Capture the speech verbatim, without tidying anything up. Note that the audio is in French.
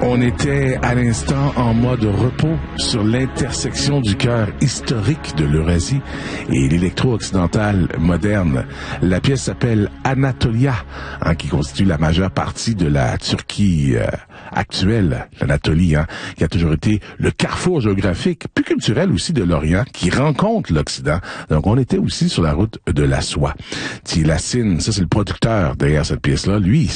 On était à l'instant en mode repos sur l'intersection du cœur historique de l'Eurasie et l'électro-occidental moderne. La pièce s'appelle Anatolia, hein, qui constitue la majeure partie de la Turquie euh, actuelle, l'Anatolie, hein, qui a toujours été le carrefour géographique, puis culturel aussi de l'Orient, qui rencontre l'Occident. Donc on était aussi sur la route de la soie. Tilassine, ça c'est le producteur derrière cette pièce-là, lui,